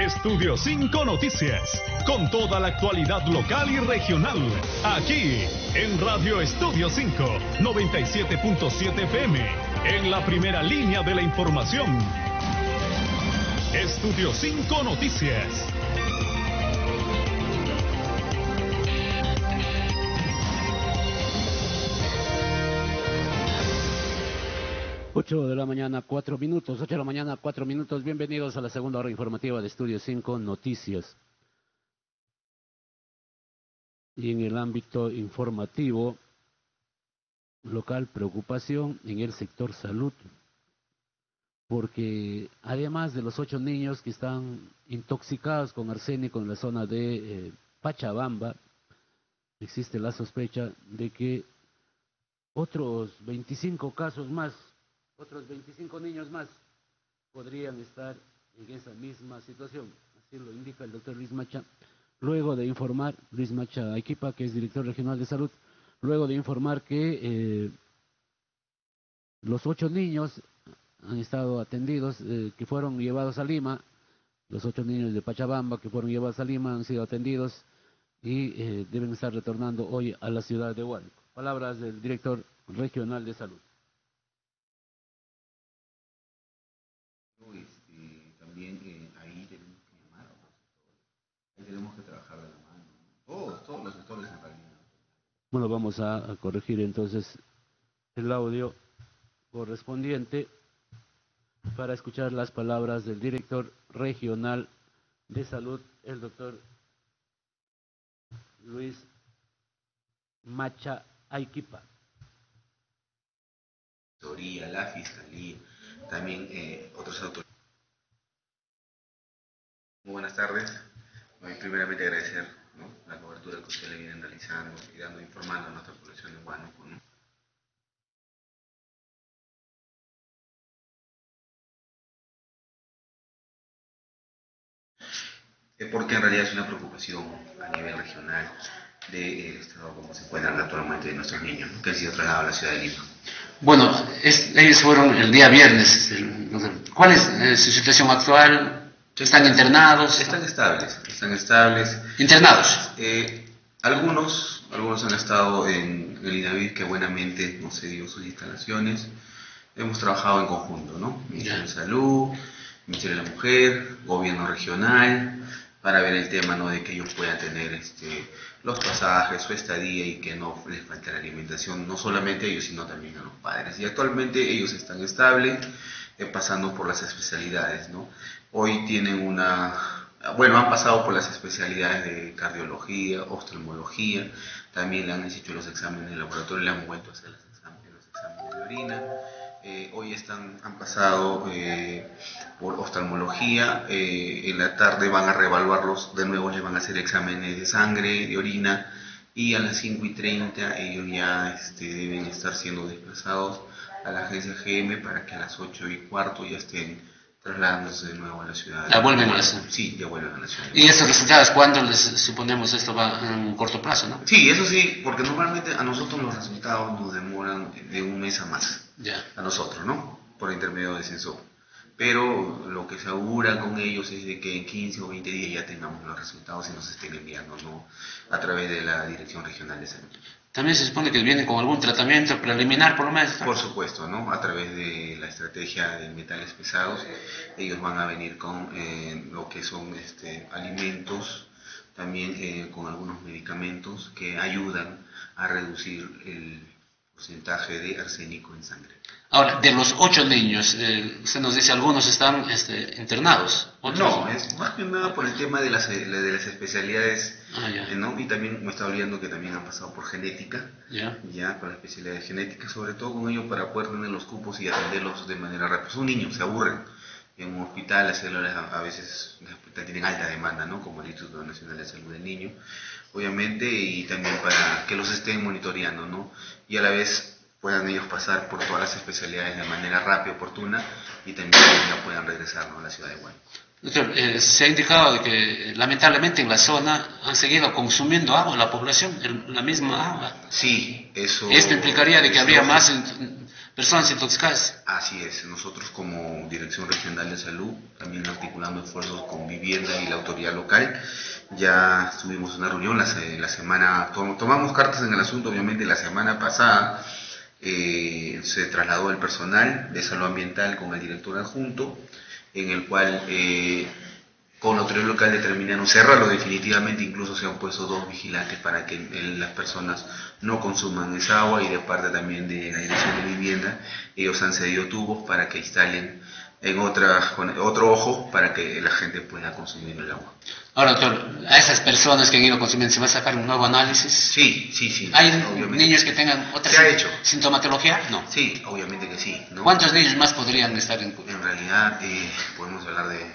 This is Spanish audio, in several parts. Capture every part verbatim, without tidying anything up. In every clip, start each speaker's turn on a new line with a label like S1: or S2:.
S1: Estudio cinco Noticias, con toda la actualidad local y regional, aquí en Radio Estudio cinco, noventa y siete punto siete F M, en la primera línea de la información. Estudio cinco Noticias.
S2: Ocho de la mañana, cuatro minutos, ocho de la mañana, cuatro minutos. Bienvenidos a la segunda hora informativa de Estudio cinco Noticias. Y en el ámbito informativo local, preocupación en el sector salud, porque además de los ocho niños que están intoxicados con arsénico en la zona de eh, Pachabamba, existe la sospecha de que otros veinticinco casos más, otros veinticinco niños más podrían estar en esa misma situación. Así lo indica el doctor Luis Macha, luego de informar, Luis Macha Aiquipa, que es director regional de salud, luego de informar que eh, los ocho niños han estado atendidos, eh, que fueron llevados a Lima, los ocho niños de Pachabamba que fueron llevados a Lima han sido atendidos y eh, deben estar retornando hoy a la ciudad de Huánuco. Palabras del director regional de salud.
S3: Este, también eh, ahí tenemos que llamar a los sectores, ahí tenemos que trabajar de la mano, todos, todos los sectores en realidad.
S2: Bueno, vamos a, a corregir entonces el audio correspondiente para escuchar las palabras del director regional de salud, el doctor Luis Macha Aiquipa.
S3: La Fiscalía, también eh, otros autoridades. Muy buenas tardes. Bueno, primeramente agradecer, ¿no?, la cobertura que ustedes le vienen realizando y dando, informando a nuestra población de Huánuco, ¿no? Porque en realidad es una preocupación a nivel regional del estado como se encuentran actualmente de nuestros niños, ¿no?, que han sido trasladados a la ciudad de Lima.
S4: Bueno, es, ellos fueron el día viernes. ¿Cuál es eh, su situación actual? ¿Están internados?
S3: Están estables, están estables.
S4: ¿Internados?
S3: Eh, algunos, algunos han estado en el INAVID, que buenamente nos cedió sus instalaciones. Hemos trabajado en conjunto, ¿no? Ministerio de Salud, Ministerio de la Mujer, Gobierno Regional, para ver el tema, ¿no?, de que ellos puedan tener este, los pasajes, su estadía y que no les falte la alimentación, no solamente a ellos, sino también a los padres. Y actualmente ellos están estables, eh, pasando por las especialidades, ¿no? Hoy tienen una, bueno, han pasado por las especialidades de cardiología, oftalmología, también le han hecho los exámenes de laboratorio, le han vuelto a hacer los exámenes, los exámenes de orina. Eh, hoy están, han pasado eh, por oftalmología, eh, en la tarde van a reevaluarlos, de nuevo les van a hacer exámenes de sangre, de orina, y a las cinco y treinta ellos ya este, deben estar siendo desplazados a la agencia G M para que a las ocho y cuarto ya estén trasladándose de nuevo a la ciudad.
S4: ¿Ya vuelven a la ciudad?
S3: Sí, ya vuelven a la ciudad.
S4: ¿Y estos resultados cuándo les suponemos esto va en un corto plazo, no?
S3: Sí, eso sí, porque normalmente a nosotros los resultados nos demoran de un mes a más.
S4: Ya.
S3: A nosotros, ¿no?, por intermedio de Censor. Pero lo que se augura con ellos es de que en quince o veinte días ya tengamos los resultados y nos estén enviando, ¿no?, a través de la Dirección Regional de Salud.
S4: También se supone que vienen con algún tratamiento preliminar, por lo menos, ¿no?
S3: Por supuesto, ¿no?, a través de la estrategia de metales pesados, ellos van a venir con eh, lo que son este, alimentos, también eh, con algunos medicamentos que ayudan a reducir el porcentaje de arsénico en sangre.
S4: Ahora, de los ocho niños, eh, usted nos dice algunos están este, internados. ¿Otros?
S3: No, es más que nada por el tema de las, de las especialidades,
S4: ah, ya.
S3: eh, ¿no? Y también me está olvidando que también han pasado por genética,
S4: ya,
S3: ya con la especialidad de genética, sobre todo con ellos para poder tener los cupos y atenderlos de manera rápida. Son niños, se aburren. En un hospital las células a, a veces tienen alta demanda, ¿no?, como el Instituto Nacional de Salud del Niño, obviamente, y también para que los estén monitoreando, ¿no?, y a la vez puedan ellos pasar por todas las especialidades de manera rápida, oportuna, y también ya puedan regresar, ¿no?, a la ciudad de Huánuco.
S4: Doctor, eh, se ha indicado de que lamentablemente en la zona han seguido consumiendo agua la población, el, la misma agua.
S3: Sí, eso...
S4: Esto implicaría de que
S3: eso,
S4: habría más personas intoxicadas.
S3: Así es, nosotros como Dirección Regional de Salud, también articulando esfuerzos con Vivienda y la autoridad local, ya tuvimos una reunión la, la semana, tom, tomamos cartas en el asunto, obviamente la semana pasada eh, se trasladó el personal de salud ambiental con el director adjunto, en el cual eh, con la autoridad local determinaron cerrarlo definitivamente, incluso se han puesto dos vigilantes para que el, las personas no consuman esa agua, y de parte también de la Dirección de Vivienda, ellos han cedido tubos para que instalen en otra, con otro ojo para que la gente pueda consumir el agua.
S4: Ahora, doctor, a esas personas que han ido consumiendo, ¿se va a sacar un nuevo análisis?
S3: Sí, sí, sí.
S4: ¿Hay
S3: obviamente.
S4: niños que tengan otra
S3: ¿Se ha hecho?
S4: sintomatología? No.
S3: Sí, obviamente que sí, ¿no?
S4: ¿Cuántos niños más podrían estar en...?
S3: En realidad, eh, podemos hablar de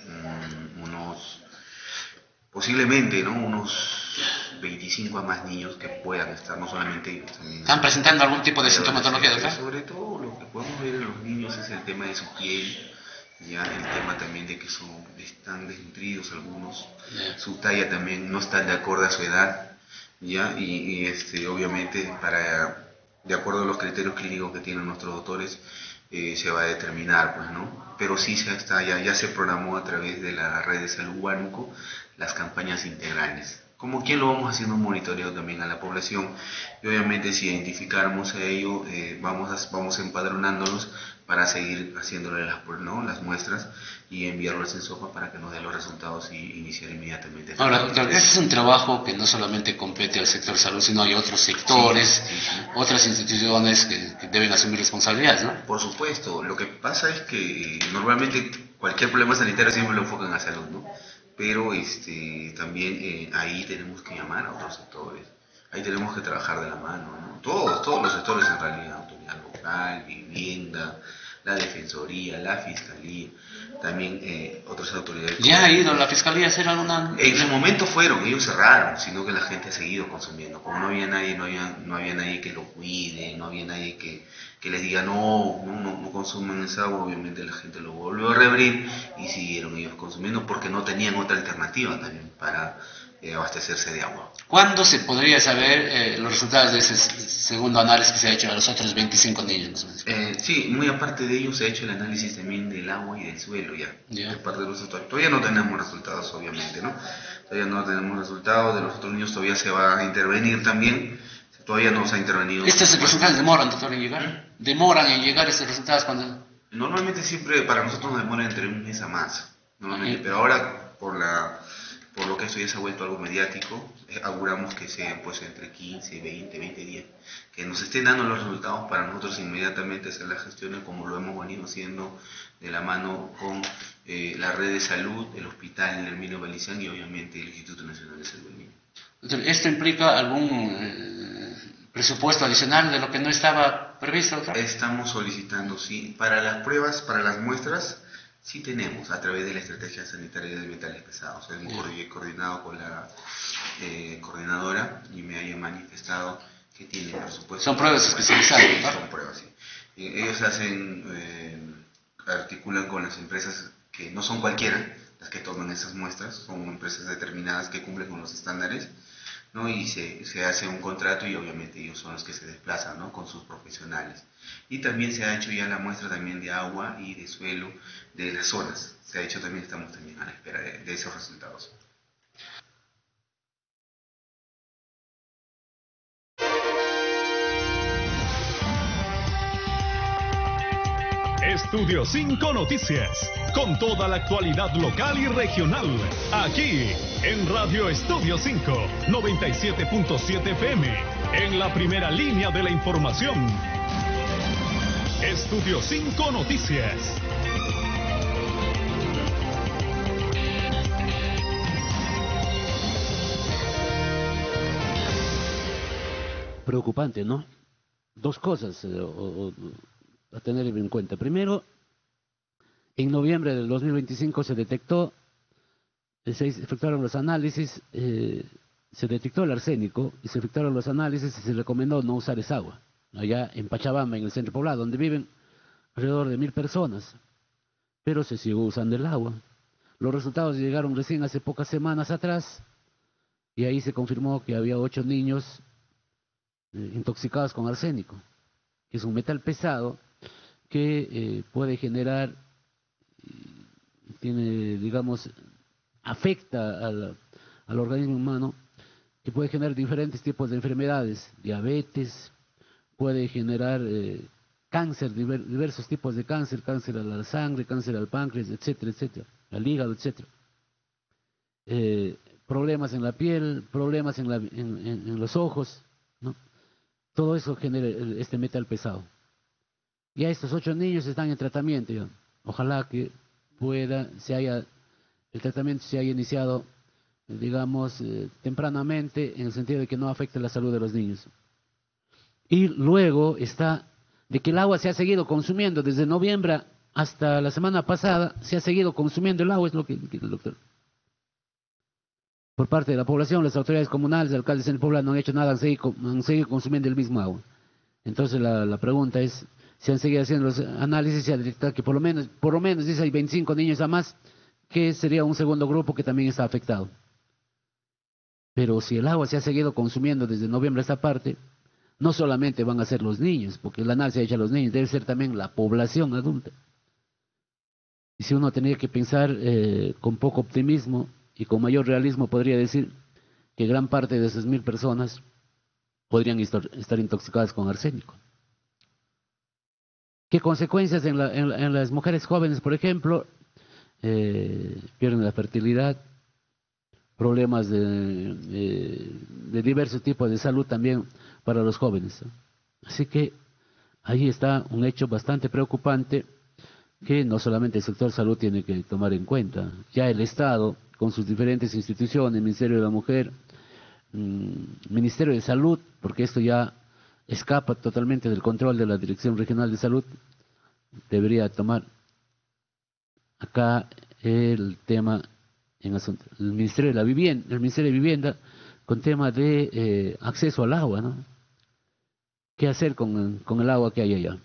S3: um, unos, posiblemente, ¿no? Unos veinticinco a más niños que puedan estar, no solamente ellos. También,
S4: ¿Están presentando algún tipo de
S3: pero,
S4: sintomatología, doctor?
S3: sobre todo lo que podemos ver en los niños es el tema de su piel, ya el tema también de que son, están desnutridos algunos, yeah. Su talla también no está de acuerdo a su edad, ya, y, y este, obviamente para, de acuerdo a los criterios clínicos que tienen nuestros doctores, eh, se va a determinar, pues, ¿no? Pero sí se está, ya, ya se programó a través de la red de salud Huánuco las campañas integrales. Como quien lo vamos haciendo un monitoreo también a la población, y obviamente si identificamos a ello, eh, vamos, a, vamos empadronándolos para seguir haciéndole las, ¿no? las muestras y enviarlos en sopa para que nos dé los resultados y iniciar inmediatamente.
S4: Ahora, doctor, este es un trabajo que no solamente compete al sector salud, sino hay otros sectores, sí, sí, sí. otras instituciones que, que deben asumir responsabilidades, ¿no?
S3: Por supuesto, lo que pasa es que normalmente cualquier problema sanitario siempre lo enfocan a salud, ¿no? Pero este, también eh, ahí tenemos que llamar a otros sectores, ahí tenemos que trabajar de la mano, ¿no? Todos, todos los sectores en realidad, autoridad local, vivienda, la defensoría, la fiscalía, también eh, otras autoridades.
S4: ¿Ya ha ido la fiscalía a hacer alguna...?
S3: En su momento fueron, ellos cerraron, sino que la gente ha seguido consumiendo, como no había nadie, no había, no había nadie que lo cuide, no había nadie que, que les diga no, no, no, no consuman esa agua, obviamente la gente lo volvió a reabrir y siguieron ellos consumiendo porque no tenían otra alternativa también para eh, abastecerse de agua.
S4: ¿Cuándo se podría saber eh, los resultados de ese segundo análisis que se ha hecho a los otros veinticinco niños?
S3: Eh, sí, muy aparte de ello se ha hecho el análisis también del agua y del suelo ya,
S4: yeah.
S3: de parte de los resultados. Todavía no tenemos resultados, obviamente, ¿no? Todavía no tenemos resultados, de los otros niños todavía se va a intervenir también, todavía no se ha intervenido.
S4: ¿Estos resultados demoran, doctor, en llegar? ¿Demoran en llegar estos resultados cuando...?
S3: Normalmente siempre para nosotros nos demora entre un mes a más, normalmente,
S4: uh-huh.
S3: pero ahora por la... por lo que esto ya se ha vuelto algo mediático, eh, auguramos que sean pues entre quince, veinte, veinte días, que nos estén dando los resultados para nosotros inmediatamente hacer las gestiones como lo hemos venido haciendo de la mano con eh, la red de salud, el hospital Herminio Balizán y obviamente el Instituto Nacional de Salud del Niño.
S4: Entonces, ¿esto implica algún eh, presupuesto adicional de lo que no estaba previsto, doctor?
S3: Estamos solicitando, sí, para las pruebas, para las muestras, sí tenemos, a través de la estrategia sanitaria de metales pesados. Hemos yeah. coordinado con la eh, coordinadora y me haya manifestado que tienen presupuesto.
S4: Son pruebas especializadas, ¿no?
S3: Son pruebas, sí. Eh, ellos hacen, eh, articulan con las empresas que no son cualquiera las que toman esas muestras, son empresas determinadas que cumplen con los estándares, ¿no? Y se, se hace un contrato y obviamente ellos son los que se desplazan, ¿no? Con sus profesionales. Y también se ha hecho ya la muestra también de agua y de suelo de las zonas. Se ha hecho también, estamos también a la espera de, de esos resultados.
S1: Estudio cinco Noticias, con toda la actualidad local y regional, aquí en Radio Estudio cinco, noventa y siete punto siete F M, en la primera línea de la información. Estudio cinco Noticias.
S2: Preocupante, ¿no? Dos cosas eh, o, o, a tener en cuenta. Primero, en noviembre del dos mil veinticinco se detectó, se efectuaron los análisis, eh, se detectó el arsénico y se efectuaron los análisis y se recomendó no usar esa agua. Allá en Pachabamba, en el centro poblado, donde viven alrededor de mil personas, pero se siguió usando el agua. Los resultados llegaron recién hace pocas semanas atrás y ahí se confirmó que había ocho niños eh, intoxicados con arsénico. que es un metal pesado que eh, puede generar, tiene, digamos, afecta al, al organismo humano, que puede generar diferentes tipos de enfermedades, diabetes, puede generar eh, cáncer, diver, diversos tipos de cáncer, cáncer a la sangre, cáncer al páncreas, etcétera, etcétera, al hígado, etcétera. Eh, problemas en la piel, problemas en, la, en, en, en los ojos, ¿no? Todo eso genera este metal pesado. Ya estos ocho niños están en tratamiento, ya. Ojalá que pueda, se haya, el tratamiento se haya iniciado, digamos, eh, tempranamente, en el sentido de que no afecte la salud de los niños. Y luego está de que el agua se ha seguido consumiendo desde noviembre hasta la semana pasada, se ha seguido consumiendo el agua, es lo que dice el doctor. Por parte de la población, las autoridades comunales, alcaldes en el poblado no han hecho nada, han seguido, han seguido consumiendo el mismo agua. Entonces la, la pregunta es, si han seguido haciendo los análisis, se ha detectado que por lo menos, por lo menos dice, hay veinticinco niños a más, que sería un segundo grupo que también está afectado. Pero si el agua se ha seguido consumiendo desde noviembre a esta parte, no solamente van a ser los niños, porque el análisis ha hecho a los niños, debe ser también la población adulta. Y si uno tenía que pensar eh, con poco optimismo y con mayor realismo, podría decir que gran parte de esas mil personas podrían estar intoxicadas con arsénico. ¿Qué consecuencias en, la, en, en las mujeres jóvenes, por ejemplo? Eh, pierden la fertilidad, problemas de, de, de diversos tipos de salud también para los jóvenes. Así que ahí está un hecho bastante preocupante que no solamente el sector salud tiene que tomar en cuenta, ya el Estado, con sus diferentes instituciones, Ministerio de la Mujer, mmm, Ministerio de Salud, porque esto ya escapa totalmente del control de la Dirección Regional de Salud, debería tomar acá el tema en asunto. El Ministerio de la Vivienda, el Ministerio de Vivienda, con tema de eh, acceso al agua, ¿no? ¿Qué hacer con, con el agua que hay allá?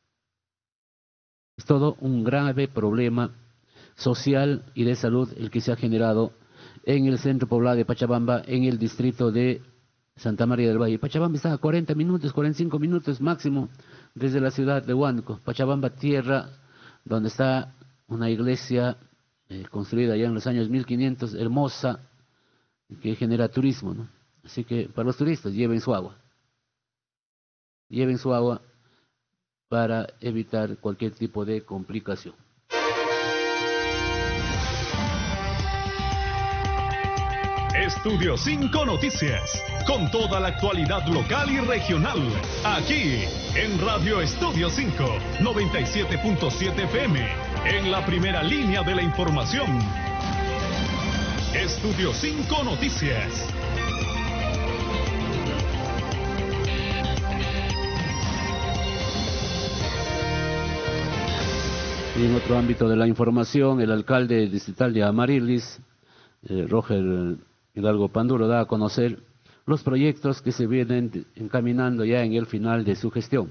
S2: Es todo un grave problema social y de salud el que se ha generado en el centro poblado de Pachabamba, en el distrito de Santa María del Valle. Pachabamba está a cuarenta minutos, cuarenta y cinco minutos máximo desde la ciudad de Huánuco. Pachabamba, tierra donde está una iglesia eh, construida ya en los años mil quinientos, hermosa, que genera turismo, ¿no? Así que para los turistas, lleven su agua. Lleven su agua para evitar cualquier tipo de complicación.
S1: Estudio cinco Noticias, con toda la actualidad local y regional, aquí en Radio Estudio cinco, noventa y siete punto siete F M, en la primera línea de la información. Estudio cinco Noticias.
S2: Y en otro ámbito de la información, el alcalde distrital de Amarilis, eh, Roger Hidalgo Panduro, da a conocer los proyectos que se vienen encaminando ya en el final de su gestión.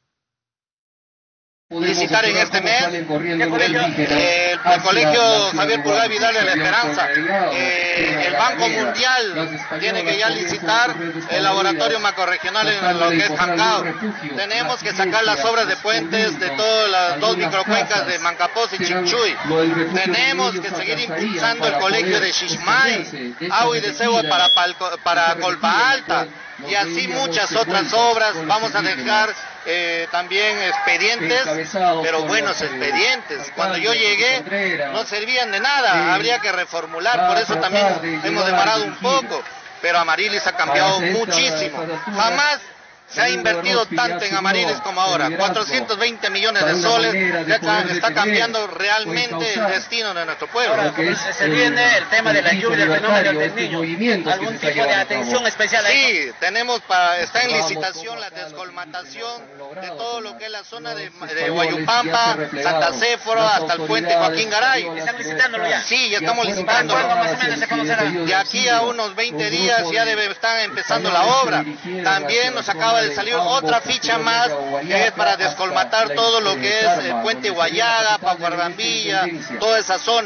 S5: Licitar en este mes el, eh, el colegio Javier Pulgar Vidal de la Esperanza, eh, el Banco Mundial tiene que ya licitar el laboratorio macrorregional en lo que es Jancao. Tenemos que sacar las obras de puentes de todas las dos microcuencas de Mancapós y Chinchuy. Tenemos que seguir impulsando el colegio de Xixmay, Agua y Deseo para, para Colpa Alta, y así muchas otras obras. Vamos a dejar eh, también expedientes, pero buenos expedientes. Cuando yo llegué no servían de nada, habría que reformular, por eso también hemos demorado un poco, pero Amarilis ha cambiado muchísimo. Jamás se ha invertido tanto en Amarilis como ahora, cuatrocientos veinte millones de soles, ya está, está cambiando realmente el destino de nuestro pueblo.
S6: Ahora, se viene el tema de la lluvia, el fenómeno del niño, ¿algún tipo de atención especial ahí?
S5: Sí, tenemos para, está en licitación la descolmatación de todo lo que es la zona de, de Guayupampa, Santa Céforo, hasta el puente Joaquín Garay.
S6: ¿Están licitándolo ya?
S5: Sí, ya estamos licitando.
S6: ¿Cuándo más o menos se conocerá?
S5: De aquí a unos veinte días ya debe estar empezando la obra. También nos acaba de salir otra ficha más que es para descolmatar todo lo que es el puente Guayaga, Paguardambilla, toda esa zona.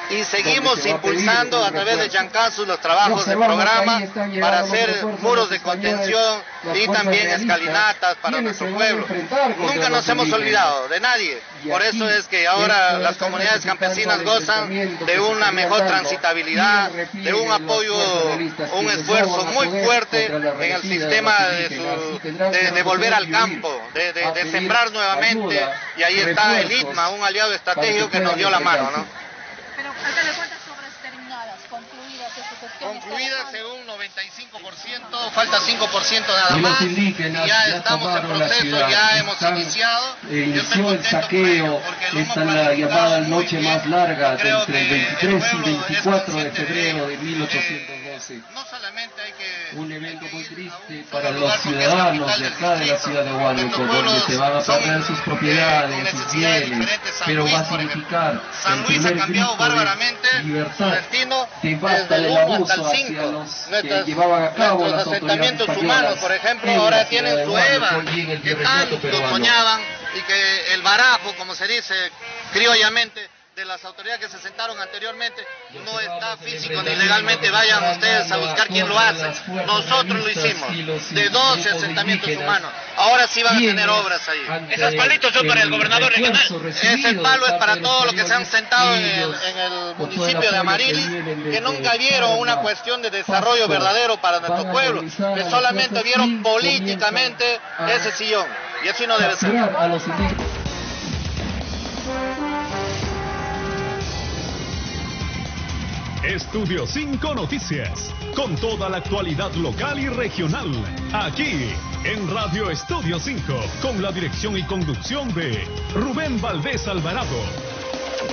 S5: y seguimos impulsando a través de Yancasu los trabajos de programa para hacer muros de contención y también escalinatas para nuestro pueblo. Nunca nos hemos olvidado de nadie. Por eso es que ahora las comunidades campesinas gozan de una mejor transitabilidad, de un apoyo, un esfuerzo muy fuerte en el sistema de, su, de, de volver al campo, de, de, de sembrar nuevamente, y ahí está el I T M A, un aliado estratégico que nos dio la mano, ¿no?
S7: Pero, alcalde, ¿cuántas obras terminadas, concluidas,
S5: concluidas según noventa y cinco por ciento, falta cinco por ciento nada más, y ya estamos en proceso, ya hemos iniciado.
S8: Inició el saqueo, esta es la llamada noche más larga, entre el veintitrés y veinticuatro de febrero de mil ochocientos doce.
S5: No solamente hay que...
S8: Un evento muy triste para los ciudadanos de acá de la ciudad de Huánuco, donde se van a perder sus propiedades, sus bienes, pero va a significar
S5: San Luis ha cambiado bárbaramente
S8: libertad,
S5: destino
S8: de basta del abuso hacia los que llevaban a cabo las
S5: asentamientos humanos, por ejemplo, ahora tienen su EVA, que tanto soñaban, y que el barajo, como se dice criollamente, de las autoridades que se sentaron anteriormente, no está físico ni legalmente. Vayan ustedes a buscar quién lo hace. Nosotros lo hicimos, de doce asentamientos humanos. Ahora sí van a tener obras ahí.
S6: Esos palitos son para el gobernador regional.
S5: Ese palo es para todos los que se han sentado en el, en el municipio de Amarili, que nunca vieron una cuestión de desarrollo verdadero para nuestro pueblo, que solamente vieron políticamente ese sillón. Y así no debe ser.
S1: Estudio cinco Noticias, con toda la actualidad local y regional, aquí en Radio Estudio cinco, con la dirección y conducción de Rubén Valdés Alvarado.